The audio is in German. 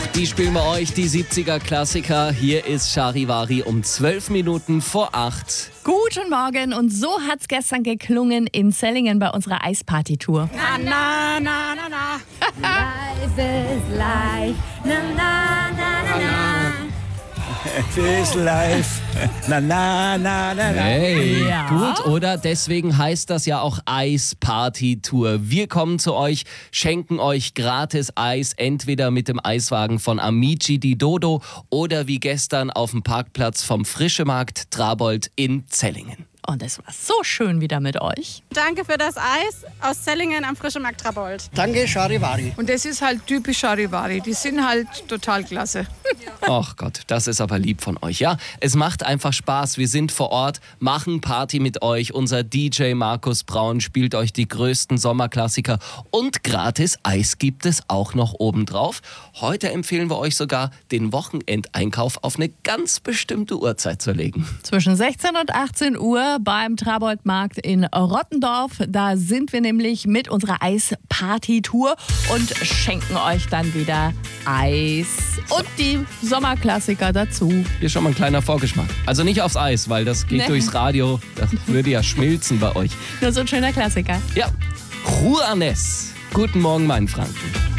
Die spielen wir euch, die 70er-Klassiker. Hier ist Charivari um 12 Minuten vor 8. Guten Morgen, und so hat's gestern geklungen in Zellingen bei unserer Eisparty-Tour. Na, na, na, na, na. Life is life. Na, na, na, na, na. It is life. Na, na, na, na, na. Hey, Ja. gut, oder? Deswegen heißt das ja auch Eisparty-Tour. Wir kommen zu euch, schenken euch gratis Eis, entweder mit dem Eiswagen von Amici di Dodo oder wie gestern auf dem Parkplatz vom Frischemarkt Trabold in Zellingen. Und es war so schön wieder mit euch. Danke für das Eis aus Zellingen am Frischemarkt Trabold. Danke, Charivari. Und das ist halt typisch Charivari. Die sind halt total klasse. Ach Gott, das ist aber lieb von euch. Ja, es macht einfach Spaß. Wir sind vor Ort, machen Party mit euch. Unser DJ Markus Braun spielt euch die größten Sommerklassiker. Und gratis Eis gibt es auch noch obendrauf. Heute empfehlen wir euch sogar, den Wochenendeinkauf auf eine ganz bestimmte Uhrzeit zu legen. Zwischen 16 und 18 Uhr beim Traboldmarkt in Rottendorf. Da sind wir nämlich mit unserer Eisparty-Tour und schenken euch dann wieder Eis und die Sommerklassiker dazu. Hier schon mal ein kleiner Vorgeschmack. Also nicht aufs Eis, weil das geht Nee. durchs Radio. Das würde ja schmilzen bei euch. Nur so ein schöner Klassiker. Ja, Juanes. Guten Morgen, mein Franken.